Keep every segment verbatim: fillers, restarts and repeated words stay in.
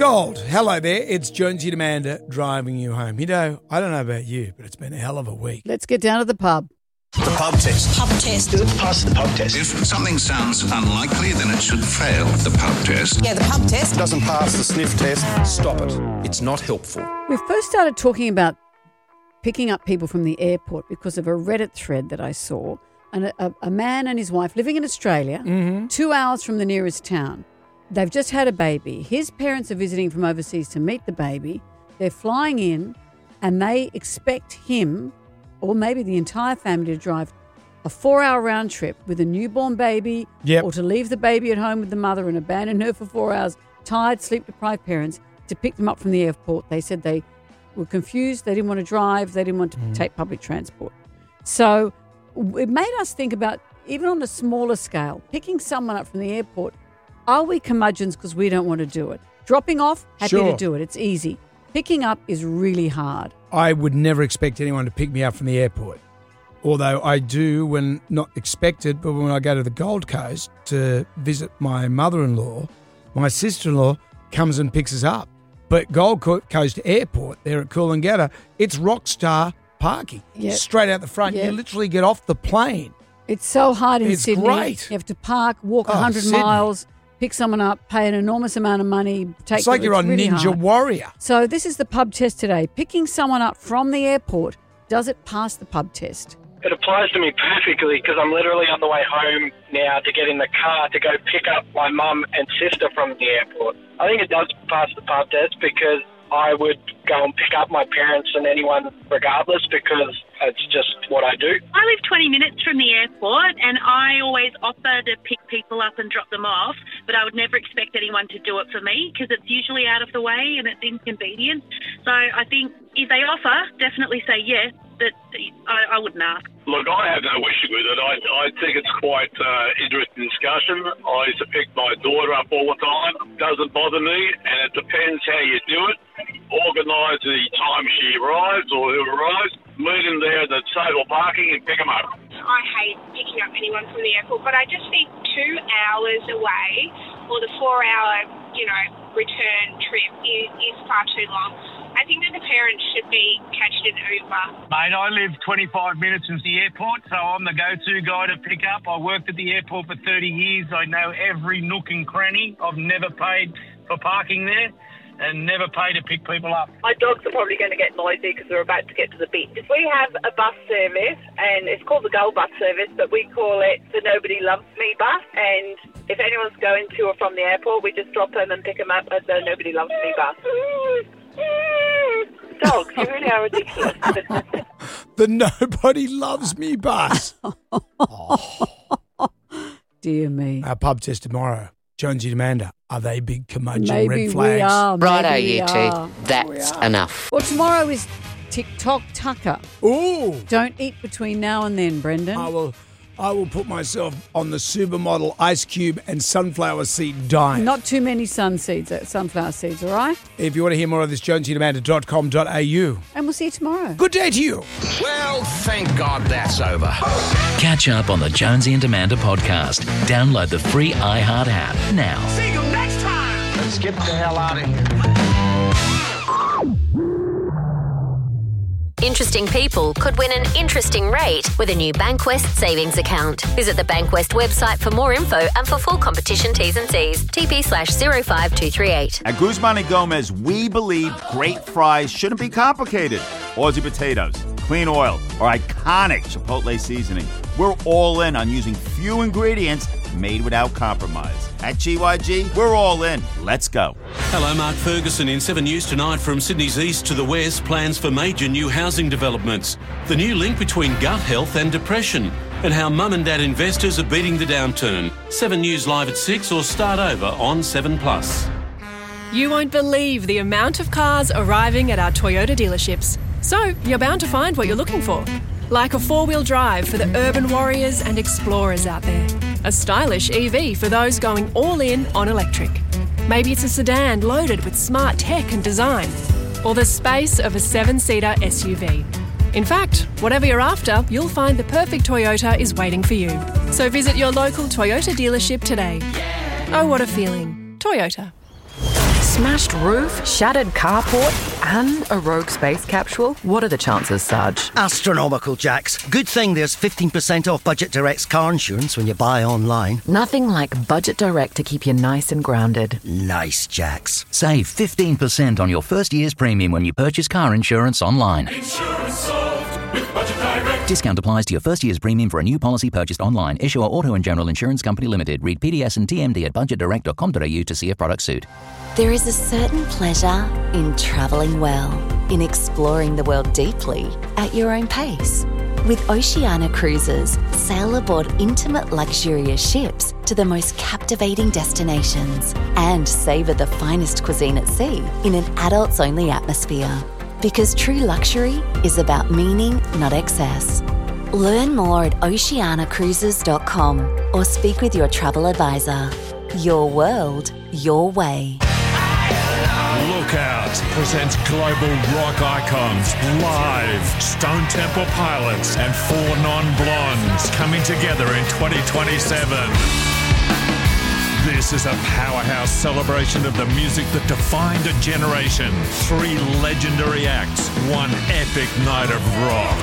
Gold. Hello there. It's Jonesy and Amanda driving you home. You know, I don't know about you, but it's been a hell of a week. Let's get down to the pub. The pub test. Pub test. Does it pass the pub test? If something sounds unlikely, then it should fail the pub test. Yeah, the pub test. Doesn't pass the sniff test. Stop it. It's not helpful. We first started talking about picking up people from the airport because of a Reddit thread that I saw. And a, a, a man and his wife living in Australia, Mm-hmm. two hours from the nearest town. They've just had a baby. His parents are visiting from overseas to meet the baby. They're flying in and they expect him or maybe the entire family to drive a four-hour round trip with a newborn baby Yep. or to leave the baby at home with the mother and abandon her for four hours, tired, sleep-deprived parents, to pick them up from the airport. They said they were confused. They didn't want to drive. They didn't want to Mm. take public transport. So it made us think about, even on a smaller scale, picking someone up from the airport. Are we curmudgeons because we don't want to do it? Dropping off, happy Sure. to do it. It's easy. Picking up is really hard. I would never expect anyone to pick me up from the airport. Although I do when not expected, but when I go to the Gold Coast to visit my mother-in-law, my sister-in-law comes and picks us up. But Gold Co- Coast Airport, there at Coolangatta, it's rockstar parking. Yep. Straight out the front. Yep. You literally get off the plane. It's so hard in It's Sydney. great. You have to park, walk Oh, one hundred Sydney. miles, pick someone up, pay an enormous amount of money. Take It's like you're on really Ninja hard. Warrior. So this is the pub test today. Picking someone up from the airport, does it pass the pub test? It applies to me perfectly because I'm literally on the way home now to get in the car to go pick up my mum and sister from the airport. I think it does pass the pub test because I would go and pick up my parents and anyone regardless because it's just what I do. I live twenty minutes from the airport and I always offer to pick people up and drop them off, but I would never expect anyone to do it for me because it's usually out of the way and it's inconvenient. So I think if they offer, definitely say yes, but I, I wouldn't ask. Look, I have no issue with it. I, I think it's quite uh, interesting discussion. I used to pick my daughter up all the time. Doesn't bother me, and it depends how you do it. Organise the time she arrives or who arrives. Meet them there at the stable parking and pick them up. I hate picking up anyone from the airport, but I just think two hours away or the four-hour, you know, return trip is, is far too long. I think that the parents should be catched in Uber. Mate, I live twenty-five minutes from the airport, so I'm the go-to guy to pick up. I worked at the airport for thirty years. I know every nook and cranny. I've never paid for parking there and never paid to pick people up. My dogs are probably going to get noisy because we're about to get to the beach. If we have a bus service, and it's called the Gold Bus Service, but we call it the Nobody Loves Me bus, and if anyone's going to or from the airport, we just drop them and pick them up at the Nobody Loves Me bus. Dogs, you really are ridiculous. The Nobody Loves Me bus. Dear me. Our pub test tomorrow. Jonesy and Amanda, are they big curmudgeon Maybe red we flags? are. Righto, Maybe we you are. two. That's enough. Well, tomorrow is TikTok Tucker. Ooh. Don't eat between now and then, Brendan. I will I will put myself on the supermodel Ice Cube and sunflower seed diet. Not too many sun seeds, uh, sunflower seeds, all right? If you want to hear more of this, jonesy and amanda dot com dot a u. And we'll see you tomorrow. Good day to you. Well, thank God that's over. Catch up on the Jonesy and Amanda podcast. Download the free iHeart app now. See you next time. Let's get the hell out of here. Interesting people could win an interesting rate with a new Bankwest savings account. Visit the Bankwest website for more info and for full competition T's and C's. T P slash zero five two three eight. At Guzman and Gomez, we believe great fries shouldn't be complicated. Aussie potatoes, clean oil, or iconic Chipotle seasoning. We're all in on using few ingredients made without compromise. At G Y G, we're all in. Let's go. Hello, Mark Ferguson in seven News Tonight. From Sydney's east to the west, plans for major new housing developments. The new link between gut health and depression, and how mum and dad investors are beating the downturn. seven News live at six or start over on seven plus. You won't believe the amount of cars arriving at our Toyota dealerships. So you're bound to find what you're looking for. Like a four-wheel drive for the urban warriors and explorers out there. A stylish E V for those going all in on electric. Maybe it's a sedan loaded with smart tech and design. Or the space of a seven-seater S U V. In fact, whatever you're after, you'll find the perfect Toyota is waiting for you. So visit your local Toyota dealership today. Oh, what a feeling. Toyota. smashed roof, shattered carport, and a rogue space capsule? What are the chances, Sarge? Astronomical, Jax. Good thing there's fifteen percent off Budget Direct's car insurance when you buy online. Nothing like Budget Direct to keep you nice and grounded. Nice, Jax. Save fifteen percent on your first year's premium when you purchase car insurance online. Insurance solved with Budget Direct. Discount applies to your first year's premium for a new policy purchased online. Issuer Auto and General Insurance Company Limited. Read P D S and T M D at budget direct dot com dot a u to see if products suit. There is a certain pleasure in travelling well, in exploring the world deeply at your own pace. With Oceania Cruises, sail aboard intimate luxurious ships to the most captivating destinations and savour the finest cuisine at sea in an adults-only atmosphere. Because true luxury is about meaning, not excess. Learn more at oceania cruises dot com or speak with your travel advisor. Your world, your way. Lookout presents global rock icons live. Stone Temple Pilots and Four Non-Blondes coming together in twenty twenty-seven. This is a powerhouse celebration of the music that defined a generation. Three legendary acts, one epic night of rock.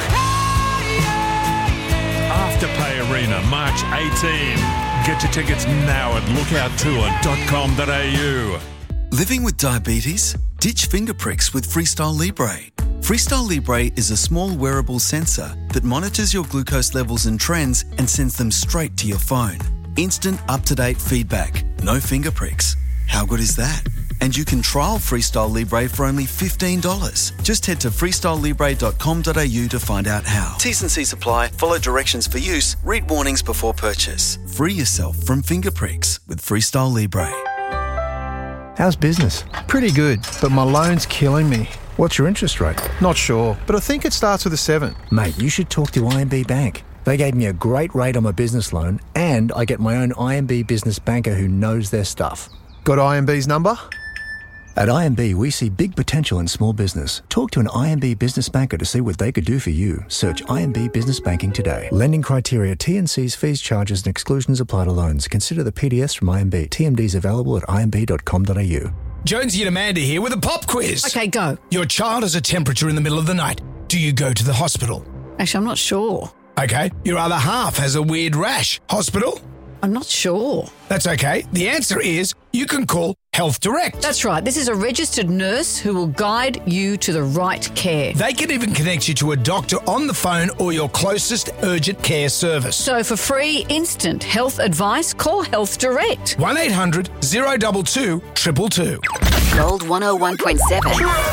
Afterpay Arena, March eighteenth. Get your tickets now at lookout tour dot com dot a u. Living with diabetes? Ditch finger pricks with Freestyle Libre. Freestyle Libre is a small wearable sensor that monitors your glucose levels and trends and sends them straight to your phone. Instant, up-to-date feedback. No finger pricks. How good is that? And you can trial Freestyle Libre for only fifteen dollars. Just head to freestyle libre dot com dot a u to find out how. T's and C's apply. Follow directions for use. Read warnings before purchase. Free yourself from finger pricks with Freestyle Libre. How's business? Pretty good, but my loan's killing me. What's your interest rate? Not sure, but I think it starts with a seven. Mate, you should talk to I M B Bank. They gave me a great rate on my business loan, and I get my own I M B business banker who knows their stuff. Got I M B's number? At I M B, we see big potential in small business. Talk to an I M B business banker to see what they could do for you. Search I M B Business Banking today. Lending criteria, T and C's, fees, charges and exclusions apply to loans. Consider the P D S from I M B. T M Ds available at i m b dot com dot a u. Jonesy and Amanda here with a pop quiz. Okay, go. Your child has a temperature in the middle of the night. Do you go to the hospital? Actually, I'm not sure. Okay. Your other half has a weird rash. Hospital? I'm not sure. That's okay. The answer is you can call Health Direct. That's right. This is a registered nurse who will guide you to the right care. They can even connect you to a doctor on the phone or your closest urgent care service. So for free, instant health advice, call Health Direct. one eight hundred, zero two two, two two two. Gold one oh one point seven.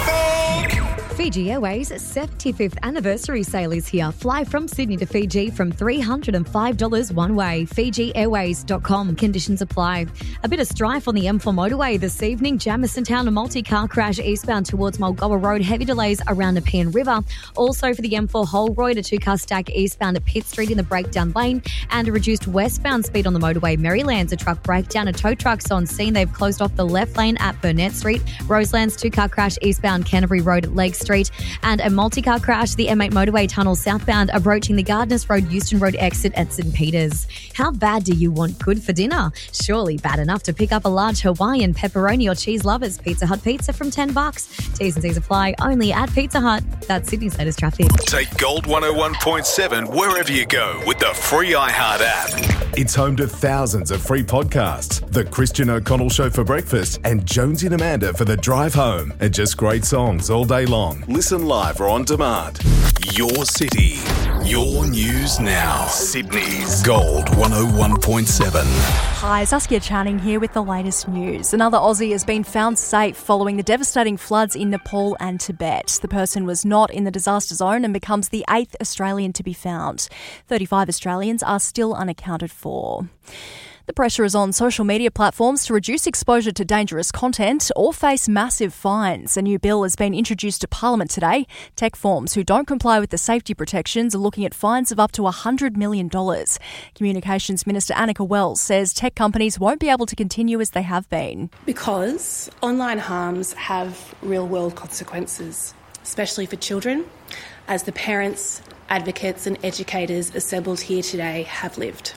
Fiji Airways' seventy-fifth anniversary sale is here. Fly from Sydney to Fiji from three hundred five dollars one way. Fiji Airways dot com. Conditions apply. A bit of strife on the M four motorway this evening. Jamison Town, a multi-car crash eastbound towards Mulgoa Road. Heavy delays around Nepean River. Also for the M four Holroyd, a two-car stack eastbound at Pitt Street in the breakdown lane. And a reduced westbound speed on the motorway. Maryland's a truck breakdown. A tow truck's on scene. They've closed off the left lane at Burnett Street. Roseland's two-car crash eastbound Canterbury Road at Lake Street. And a multi-car crash, the M eight motorway tunnel southbound, approaching the Gardners Road, Euston Road exit at St Peters. How bad do you want good for dinner? Surely bad enough to pick up a large Hawaiian, pepperoni or cheese lovers Pizza Hut pizza from ten bucks. T's and C's apply only at Pizza Hut. That's Sydney's latest traffic. Take Gold one oh one point seven wherever you go with the free iHeart app. It's home to thousands of free podcasts. The Christian O'Connell Show for breakfast and Jonesy and Amanda for the drive home. And just great songs all day long. Listen live or on demand. Your city, your news now. Sydney's Gold one oh one point seven. Hi, Saskia Channing here with the latest news. Another Aussie has been found safe following the devastating floods in Nepal and Tibet. The person was not in the disaster zone and becomes the eighth Australian to be found. thirty-five Australians are still unaccounted for. The pressure is on social media platforms to reduce exposure to dangerous content or face massive fines. A new bill has been introduced to Parliament today. Tech firms who don't comply with the safety protections are looking at fines of up to one hundred million dollars. Communications Minister Annika Wells says tech companies won't be able to continue as they have been. Because online harms have real-world consequences, especially for children, as the parents, advocates and educators assembled here today have lived.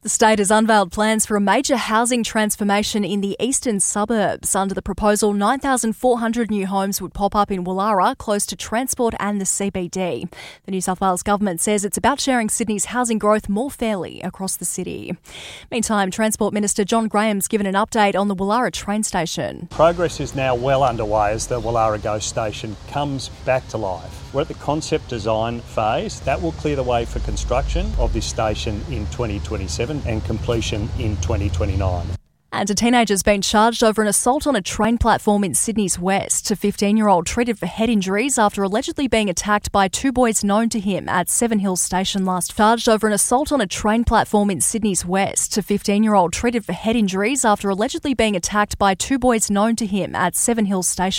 The state has unveiled plans for a major housing transformation in the eastern suburbs. Under the proposal, nine thousand four hundred new homes would pop up in Woollahra, close to transport and the C B D. The New South Wales government says it's about sharing Sydney's housing growth more fairly across the city. Meantime, Transport Minister John Graham's given an update on the Woollahra train station. Progress is now well underway as the Woollahra GO station comes back to life. We're at the concept design phase. That will clear the way for construction of this station in twenty twenty-seven and completion in twenty twenty-nine. And a teenager's been charged over an assault on a train platform in Sydney's West. A fifteen-year-old treated for head injuries after allegedly being attacked by two boys known to him at Seven Hills Station last. Charged over an assault on a train platform in Sydney's West. A fifteen-year-old treated for head injuries after allegedly being attacked by two boys known to him at Seven Hills Station.